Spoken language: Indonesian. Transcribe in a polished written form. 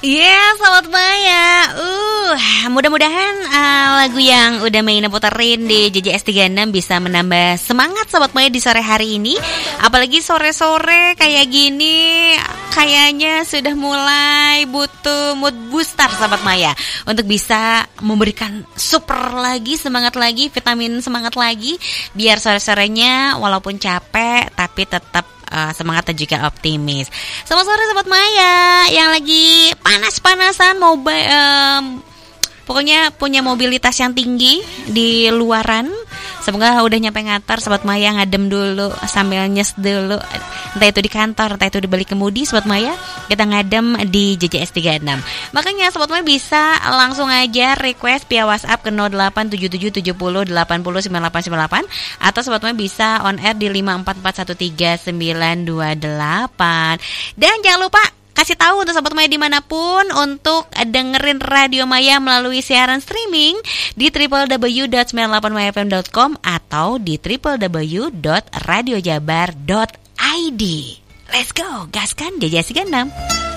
Selamat Maya. Mudah-mudahan lagu yang udah Maina puterin di JJS 36 bisa menambah semangat Sobat Maya di sore hari ini. Apalagi sore-sore kayak gini, kayaknya sudah mulai butuh mood booster Sobat Maya untuk bisa memberikan super lagi, semangat lagi, vitamin semangat lagi, biar sore-sorenya walaupun capek tapi tetap semangat dan juga optimis. Selamat sore Sobat Maya yang lagi panas-panasan pokoknya punya mobilitas yang tinggi di luaran. Semoga udah nyampe ngantor Sobat Maya, ngadem dulu sambil nyes dulu. Entah itu di kantor, entah itu di balik kemudi Sobat Maya, kita ngadem di JJS 36. Makanya Sobat Maya bisa langsung aja request via WhatsApp ke 087770809898 atau Sobat Maya bisa on air di 544139928. Dan jangan lupa kasih tahu untuk Sobat Maya dimanapun untuk dengerin Radio Maya melalui siaran streaming di www.98mayafm.com atau di www.radiojabar.id. Let's go, gaskan JJS 36.